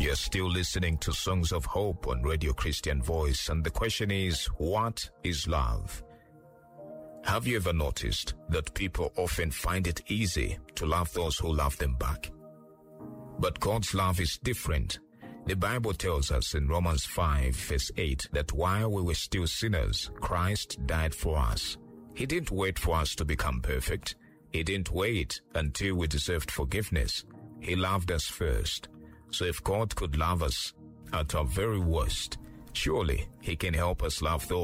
You're still listening to Songs of Hope on Radio Christian Voice, and the question is, what is love? Have you ever noticed that people often find it easy to love those who love them back? But God's love is different. The Bible tells us in Romans 5 verse 8 that while we were still sinners, Christ died for us. He didn't wait for us to become perfect. He didn't wait until we deserved forgiveness. He loved us first. So if God could love us at our very worst, surely He can help us love those